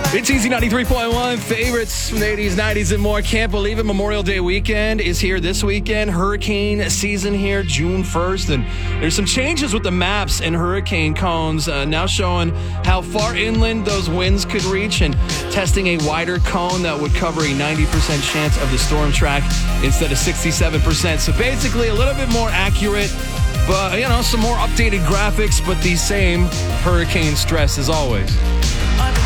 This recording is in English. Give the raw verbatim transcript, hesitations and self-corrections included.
It's Easy ninety-three point one, favorites from the eighties, nineties, and more. Can't believe it. Memorial Day weekend is here this weekend. Hurricane season here, June first. And there's some changes with the maps and hurricane cones, uh, now showing how far inland those winds could reach and testing a wider cone that would cover a ninety percent chance of the storm track instead of sixty-seven percent. So basically a little bit more accurate, but, you know, some more updated graphics, but the same hurricane stress as always.